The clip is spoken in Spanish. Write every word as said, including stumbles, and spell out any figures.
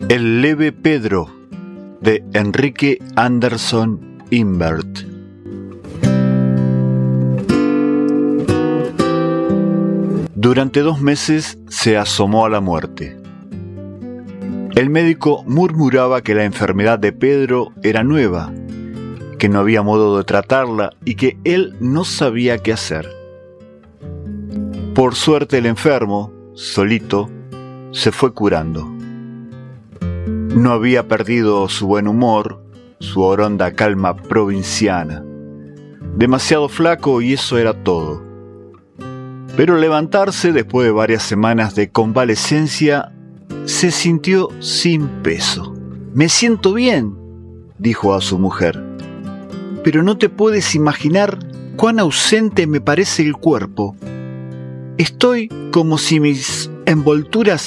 El leve Pedro, de Enrique Anderson Imbert. Durante dos meses se asomó a la muerte. El médico murmuraba que la enfermedad de Pedro era nueva, que no había modo de tratarla y que él no sabía qué hacer. Por suerte el enfermo, solito, se fue curando. No había perdido su buen humor, su oronda calma provinciana. Demasiado flaco y eso era todo. Pero levantarse después de varias semanas de convalecencia, se sintió sin peso. «Me siento bien», dijo a su mujer, «pero no te puedes imaginar cuán ausente me parece el cuerpo. Estoy como si mis envolturas